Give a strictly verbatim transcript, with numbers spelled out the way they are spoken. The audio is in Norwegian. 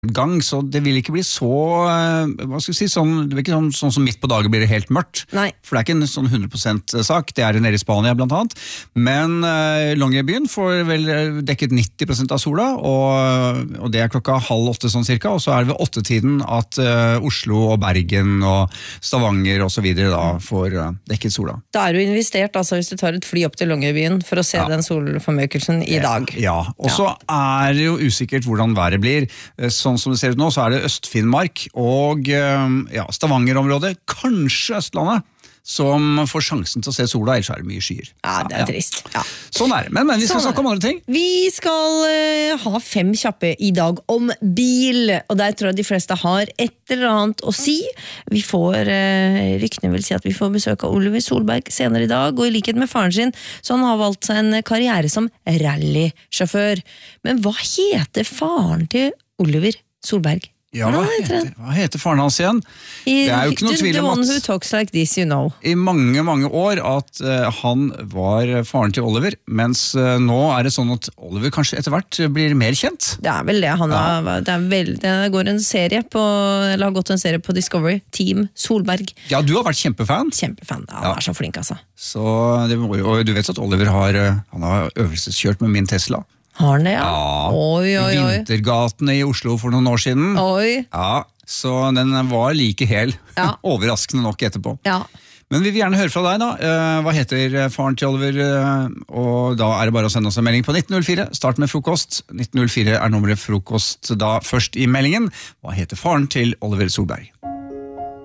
gang, så det vil ikke bli så, hva skal jeg si, sånn, det blir ikke sånn, sånn som midt på dagen blir det helt mørkt. Nei. For det er ikke en sånn hundre prosent sak, det er nede i Spania blant annet. Men uh, Longyearbyen får vel dekket nitti prosent av sola, og, og det er klokka halv åtte sånn cirka, og så er det ved åttetiden at uh, Oslo og Bergen og Stavanger og så videre da får uh, dekket sola. Da er du investert, altså hvis du tar et fly opp til Longyearbyen for å se ja. Den solformørkelsen i dag. Ja, og så ja. Er det jo usikkert hvordan været blir. Sånn som det ser ut nå, så er det Øst-Finnmark og ja, Stavanger-området, kanskje Østlandet, som får sjansen til å se sola, ellers er det mye skyer. Ja, det er ja. Trist. Ja. Sånn er det, men, men vi skal sånn snakke om andre ting. Vi skal uh, ha fem kjappe i dag om bil, og der tror jeg de fleste har et eller annet å si. Vi får, uh, ryktene vil si at vi får besøk av Oliver Solberg senere i dag, og i likhet med faren sin, så han har valgt seg en karriere som rallysjåfør. Men hva heter faren til Oliver Solberg? Ja, hva heter, hva heter faren hans igjen? I, det er jo ikke noe tvil om at the one who talks like this, you know. I mange, mange år at uh, han var faren til Oliver, mens uh, nå er det sånn at Oliver kanskje etter hvert blir mer kjent. Det er vel det. Han ja. har, det, er vel, det går en serie på, eller har gått en serie på Discovery, Team Solberg. Ja, du har vært kjempefan. Kjempefan, ja, han ja. Er så flink altså. Så det må jo, og du vet at Oliver har, han har øvelseskjørt med min Tesla. Har han det, ja? Ja, oi, oi, oi. Vintergatene i Oslo for noen år siden. Oi. Ja, så den var like hel, ja. Overraskende nok etterpå. Ja. Men vi vil gjerne høre fra deg da. Hva heter faren til Oliver? Og da er det bare å sende oss en melding på nitten null fire. Start med frokost. nitten null fire er nummeret frokost da først i meldingen. Hva heter faren til Oliver Solberg?